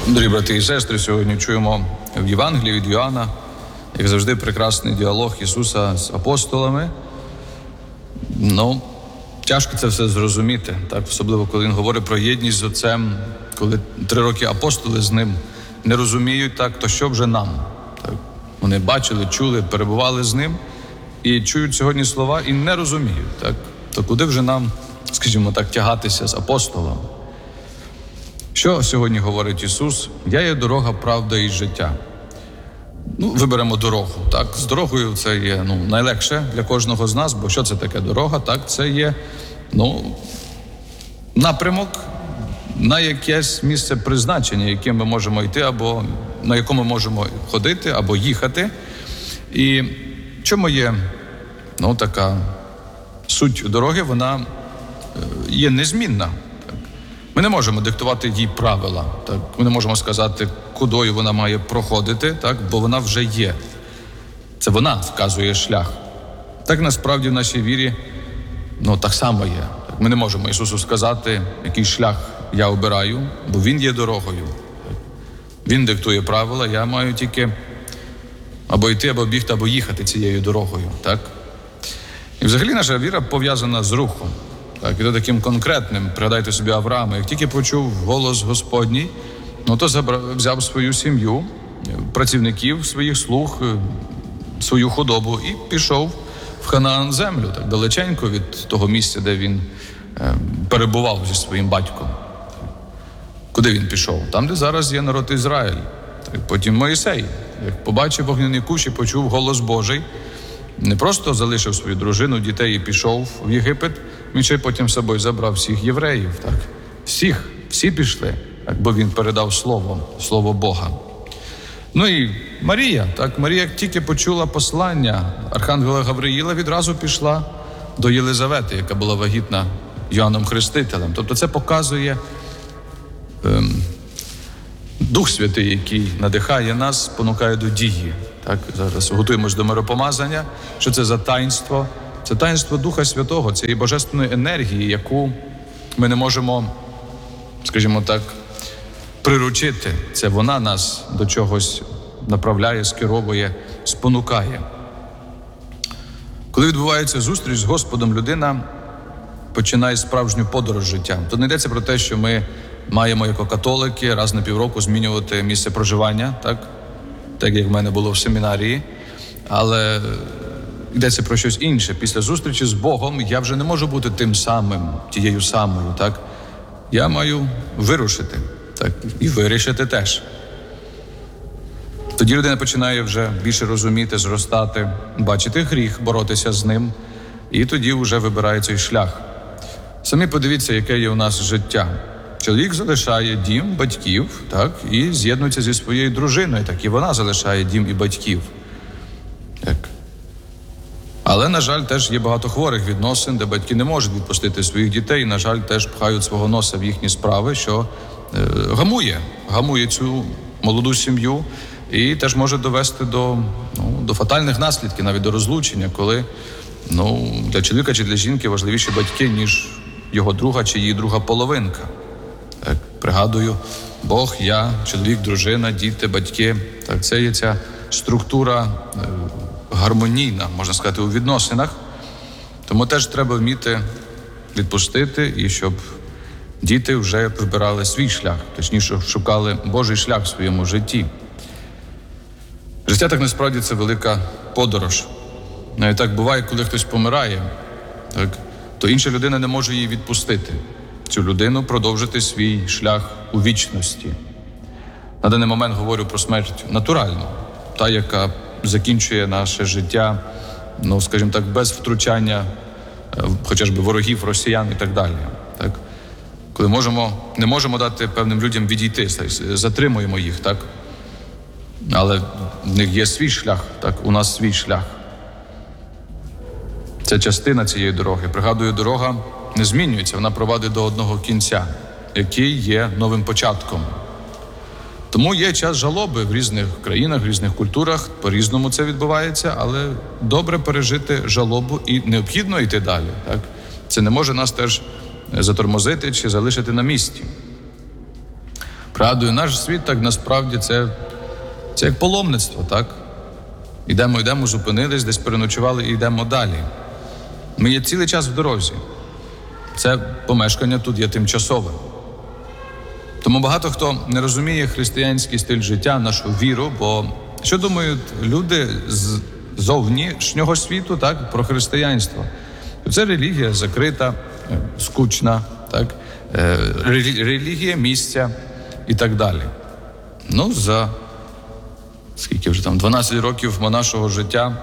Дорогі брати і сестри, сьогодні чуємо в Євангелії від Йоанна, як завжди, прекрасний діалог Ісуса з апостолами. Тяжко це все зрозуміти, так? Особливо, коли Він говорить про єдність з Отцем, коли 3 роки апостоли з Ним не розуміють, так, то що вже нам? Так? Вони бачили, чули, перебували з Ним і чують сьогодні слова і не розуміють, так? То куди вже нам, скажімо так, тягатися з апостолом? Що сьогодні говорить Ісус? Я є дорога, правда і життя. Виберемо дорогу, так? З дорогою це є найлегше для кожного з нас, бо що це таке дорога? Так, це є напрямок на якесь місце призначення, яким ми можемо йти, або на якому можемо ходити, або їхати. І чому є така суть дороги, вона є незмінна. Ми не можемо диктувати їй правила, так? Ми не можемо сказати, кудою вона має проходити, так? Бо вона вже є. Це вона вказує шлях. Так насправді в нашій вірі так само є. Ми не можемо Ісусу сказати, який шлях я обираю, бо Він є дорогою. Він диктує правила, я маю тільки або йти, або бігти, або їхати цією дорогою. Так? І взагалі наша віра пов'язана з рухом. Так, і то таким конкретним, пригадайте собі Авраама, як тільки почув голос Господній, то взяв свою сім'ю, працівників, своїх слуг, свою худобу і пішов в Ханаан землю, так далеченько від того місця, де він перебував зі своїм батьком. Куди він пішов? Там, де зараз є народ Ізраїль. Так, потім Моїсей, як побачив вогняний кущ і почув голос Божий, не просто залишив свою дружину, дітей і пішов в Єгипет, він ще й потім з собою забрав всіх євреїв. Так? Всі пішли, так? Бо він передав слово Бога. І Марія, так? Марія тільки почула послання архангела Гавриїла, відразу пішла до Єлизавети, яка була вагітна Йоанном Хрестителем. Тобто це показує Дух Святий, який надихає нас, спонукає до дії. Так, зараз готуємось до миропомазання. Що це за таїнство? Це таїнство Духа Святого, цієї божественної енергії, яку ми не можемо, скажімо так, приручити. Це вона нас до чогось направляє, скеровує, спонукає. Коли відбувається зустріч з Господом, людина починає справжню подорож життя. Тут не йдеться про те, що ми маємо, як католики, раз на півроку змінювати місце проживання, так як в мене було в семінарії, але йдеться про щось інше. Після зустрічі з Богом я вже не можу бути тим самим, тією самою, так? Я маю вирушити, так? І вирішити теж. Тоді людина починає вже більше розуміти, зростати, бачити гріх, боротися з ним, і тоді вже вибирає цей шлях. Самі подивіться, яке є у нас життя. Чоловік залишає дім, батьків, так, і з'єднується зі своєю дружиною, так, і вона залишає дім і батьків. Так. Але, на жаль, теж є багато хворих відносин, де батьки не можуть відпустити своїх дітей, і, на жаль, теж пхають свого носа в їхні справи, що гамує цю молоду сім'ю і теж може довести до фатальних наслідків, навіть до розлучення, коли для чоловіка чи для жінки важливіші батьки, ніж його друга чи її друга половинка. Так, пригадую, Бог, я, чоловік, дружина, діти, батьки. Так, це є ця структура гармонійна, можна сказати, у відносинах. Тому теж треба вміти відпустити, і щоб діти вже вибирали свій шлях, точніше, шукали Божий шлях в своєму житті. Життя так насправді це велика подорож. Навіть так буває, коли хтось помирає, так, то інша людина не може її відпустити. Цю людину продовжити свій шлях у вічності. На даний момент говорю про смерть натуральну, та, яка закінчує наше життя, скажімо так, без втручання, хоча б ворогів, росіян і так далі. Так? Коли не можемо дати певним людям відійти, затримуємо їх, так? Але в них є свій шлях, так? У нас свій шлях. Це частина цієї дороги. Пригадую, дорога не змінюється, вона провадить до одного кінця, який є новим початком. Тому є час жалоби в різних країнах, в різних культурах, по-різному це відбувається, але добре пережити жалобу і необхідно йти далі. Так? Це не може нас теж затормозити чи залишити на місці. Радує наш світ, так насправді це як паломництво, так? Йдемо, зупинились, десь переночували і йдемо далі. Ми є цілий час в дорозі. Це помешкання тут є тимчасове. Тому багато хто не розуміє християнський стиль життя, нашу віру, бо що думають люди з зовнішнього світу, так, про християнство? Це релігія закрита, скучна, так? Релігія місця і так далі. За скільки вже 12 років нашого життя,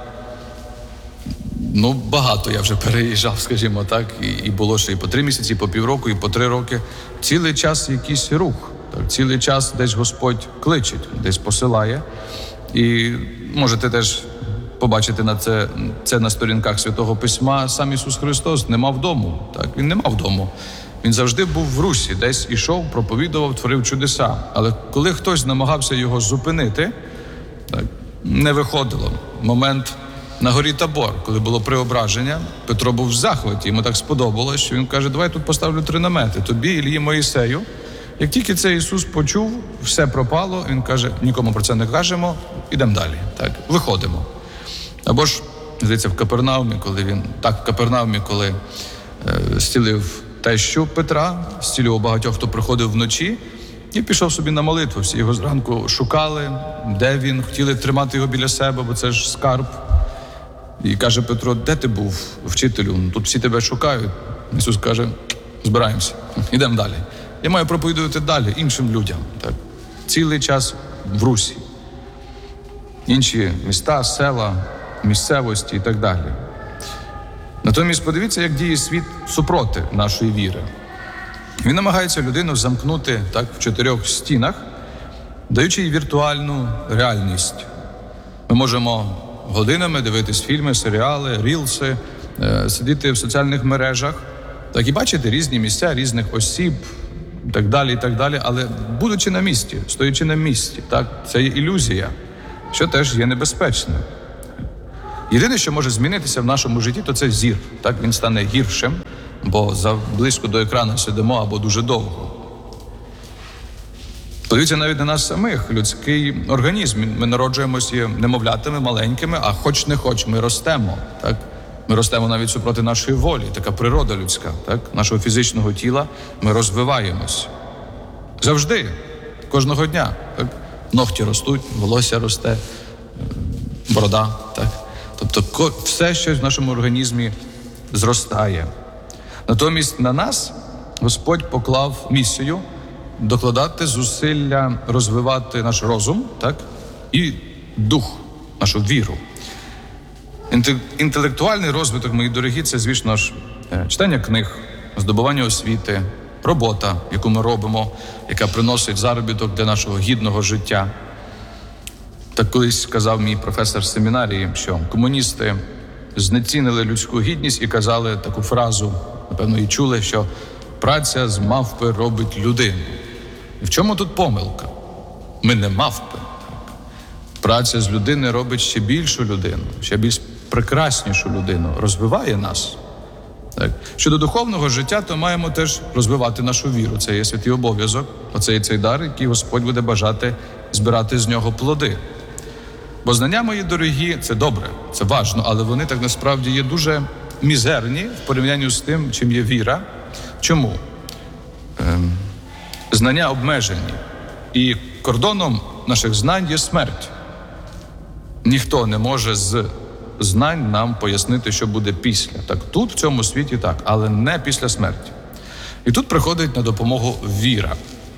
багато я вже переїжджав, скажімо так, і було ще і по 3 місяці, і по півроку, і по 3 роки. Цілий час якийсь рух, так, цілий час десь Господь кличе, десь посилає. І можете теж побачити це на сторінках Святого Письма. Сам Ісус Христос не мав дому, так, Він не мав дому. Він завжди був в русі, десь ішов, проповідував, творив чудеса. Але коли хтось намагався його зупинити, так, не виходило. Момент на горі Табор, коли було преображення, Петро був в захваті, йому так сподобалось, що він каже: давай тут поставлю 3 намети, тобі, Іллі, Моїсею. Як тільки це Ісус почув, все пропало, він каже: нікому про це не кажемо, ідемо далі, так, виходимо. Або ж, здається, в Капернаумі, коли зцілив тещу Петра, зцілював багатьох, хто приходив вночі, і пішов собі на молитву. Всі його зранку шукали, де він, хотіли тримати його біля себе, бо це ж скарб. І каже Петро: де ти був, вчителю? Тут всі тебе шукають. Ісус каже: збираємося, йдемо далі. Я маю проповідувати далі іншим людям. Так. Цілий час в русі. Інші міста, села, місцевості і так далі. Натомість подивіться, як діє світ супроти нашої віри. Він намагається людину замкнути так в 4 стінах, даючи їй віртуальну реальність. Ми можемо годинами дивитись фільми, серіали, рілси, сидіти в соціальних мережах, так і бачити різні місця, різних осіб, і так далі, але будучи на місці, стоячи на місці, так, це є ілюзія, що теж є небезпечним. Єдине, що може змінитися в нашому житті, то це зір. Так, він стане гіршим, бо близько до екрану сидимо або дуже довго. Подивіться навіть на нас самих, людський організм. Ми народжуємося немовлятами, маленькими, а хоч не хоч, ми ростемо. Так? Ми ростемо навіть супроти нашої волі, така природа людська, так? Нашого фізичного тіла, ми розвиваємось. Завжди, кожного дня. Так? Ногті ростуть, волосся росте, борода. Так? Тобто все щось в нашому організмі зростає. Натомість на нас Господь поклав місію докладати зусилля розвивати наш розум, так? І дух, нашу віру. Інтелектуальний розвиток, мої дорогі, це, звісно ж, читання книг, здобування освіти, робота, яку ми робимо, яка приносить заробіток для нашого гідного життя. Так колись сказав мій професор з семінарії, що комуністи знецінили людську гідність і казали таку фразу, напевно, і чули, що праця з мавпи робить людину. І в чому тут помилка? Ми не мавпи. Праця з людини робить ще більшу людину, ще більш прекраснішу людину, розвиває нас. Так. Щодо духовного життя, то маємо теж розвивати нашу віру. Це є святий обов'язок, оце є цей дар, який Господь буде бажати збирати з нього плоди. Бо знання, мої дорогі, це добре, це важно, але вони так насправді є дуже мізерні в порівнянні з тим, чим є віра. Чому? Знання обмежені. І кордоном наших знань є смерть. Ніхто не може з знань нам пояснити, що буде після. Так, тут, в цьому світі так, але не після смерті. І тут приходить на допомогу віра.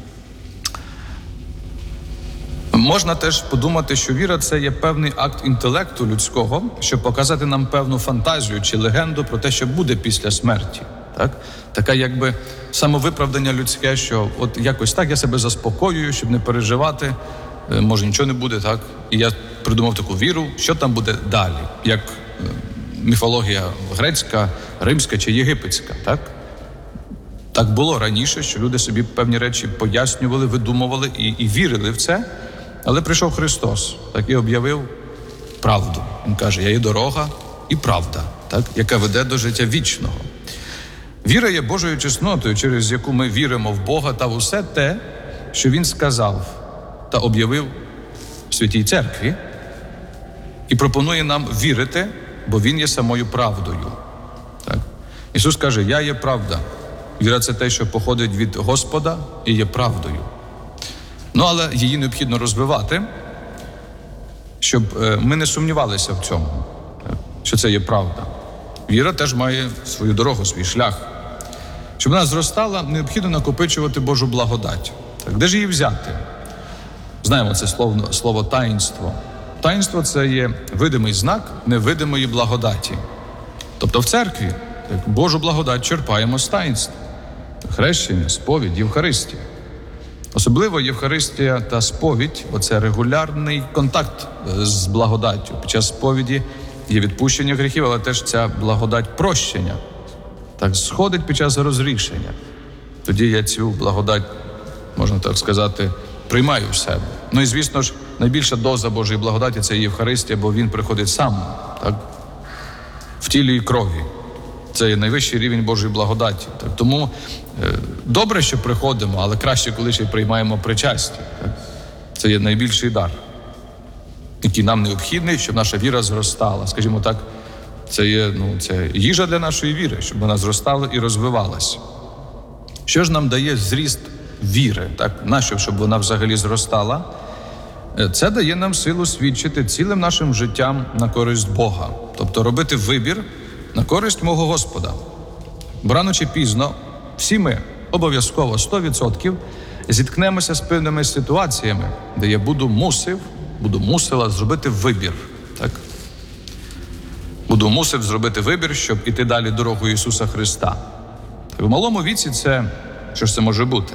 Можна теж подумати, що віра – це є певний акт інтелекту людського, щоб показати нам певну фантазію чи легенду про те, що буде після смерті. Так? Таке якби самовиправдання людське, що от якось так я себе заспокоюю, щоб не переживати, може нічого не буде, так? І я придумав таку віру, що там буде далі, як міфологія грецька, римська чи єгипетська, так? Так було раніше, що люди собі певні речі пояснювали, видумували і вірили в це, але прийшов Христос, так, і об'явив правду. Він каже: я є дорога і правда, так, яка веде до життя вічного. Віра є Божою чеснотою, через яку ми віримо в Бога та в усе те, що він сказав та об'явив в Святій Церкві і пропонує нам вірити, бо він є самою правдою. Так? Ісус каже, я є правда. Віра – це те, що походить від Господа і є правдою. Але її необхідно розвивати, щоб ми не сумнівалися в цьому, що це є правда. Віра теж має свою дорогу, свій шлях. Щоб вона зростала, необхідно накопичувати Божу благодать. Так, де ж її взяти? Знаємо це слово таїнство. Таїнство – це є видимий знак невидимої благодаті. Тобто в церкві Божу благодать черпаємо з таїнств. Хрещення, сповідь, Євхаристія. Особливо Євхаристія та сповідь – оце регулярний контакт з благодаттю. Під час сповіді є відпущення гріхів, але теж ця благодать прощення. Так, сходить під час розрішення. Тоді я цю благодать, можна так сказати, приймаю в себе. І звісно ж, найбільша доза Божої благодаті – це Євхаристія, бо він приходить сам, так? В тілі і крові. Це є найвищий рівень Божої благодаті. Так? Тому добре, що приходимо, але краще, коли ще й приймаємо причастя. Так? Це є найбільший дар, який нам необхідний, щоб наша віра зростала. Скажімо так, це є це їжа для нашої віри, щоб вона зростала і розвивалась. Що ж нам дає зріст віри? Так? Нащо, щоб вона взагалі зростала? Це дає нам силу свідчити цілим нашим життям на користь Бога. Тобто робити вибір на користь мого Господа. Бо рано чи пізно всі ми обов'язково 100% зіткнемося з певними ситуаціями, де я буду мусила зробити вибір. Так? Буду мусив зробити вибір, щоб іти далі дорогою Ісуса Христа. В малому віці що ж це може бути?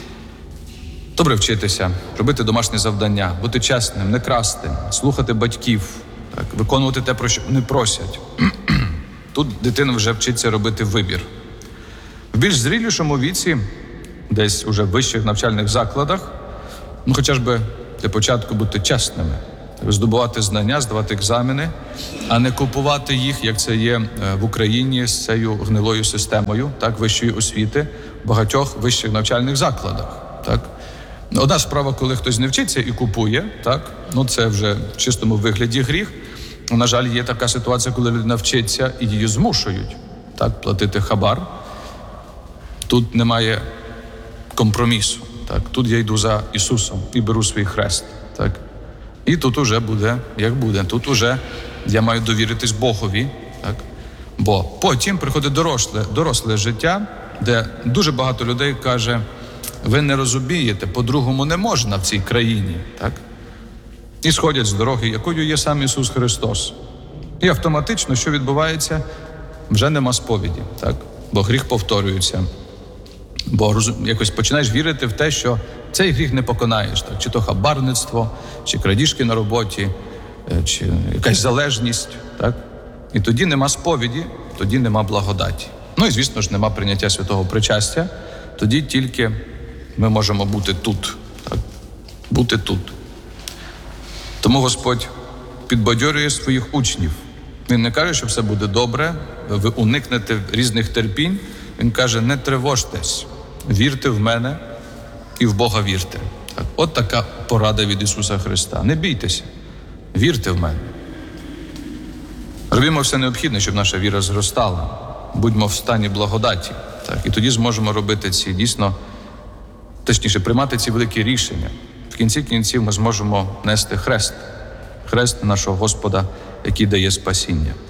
Добре вчитися, робити домашні завдання, бути чесним, не красти, слухати батьків, так, виконувати те, про що вони просять. Тут дитина вже вчиться робити вибір. В більш зрілішому віці, десь уже в вищих навчальних закладах, хоча ж би для початку бути чесними, здобувати знання, здавати екзамени, а не купувати їх, як це є в Україні з цією гнилою системою, так, вищої освіти в багатьох вищих навчальних закладах. Так. Одна справа, коли хтось не вчиться і купує, так, це вже в чистому вигляді гріх. На жаль, є така ситуація, коли людина вчиться і її змушують, так, платити хабар. Тут немає компромісу. Так. Тут я йду за Ісусом і беру свій хрест. Так. І тут уже буде, як буде. Тут уже я маю довіритись Богові. Так. Бо потім приходить доросле життя, де дуже багато людей каже, ви не розумієте, по-другому не можна в цій країні. Так. І сходять з дороги, якою є сам Ісус Христос. І автоматично, що відбувається? Вже нема сповіді, так? Бо гріх повторюється. Бо якось починаєш вірити в те, що цей гріх не поконаєш. Так? Чи то хабарництво, чи крадіжки на роботі, чи якась залежність. Так? І тоді нема сповіді, тоді нема благодаті. І, звісно ж, нема прийняття святого причастя. Тоді тільки ми можемо бути тут. Так? Бути тут. Тому Господь підбадьорює своїх учнів. Він не каже, що все буде добре, ви уникнете різних терпінь. Він каже, не тривожтесь, вірте в мене і в Бога вірте. Так, от така порада від Ісуса Христа. Не бійтеся, вірте в мене. Робімо все необхідне, щоб наша віра зростала. Будьмо в стані благодаті. Так, і тоді зможемо робити приймати ці великі рішення. В кінці кінців ми зможемо нести хрест нашого Господа, який дає спасіння.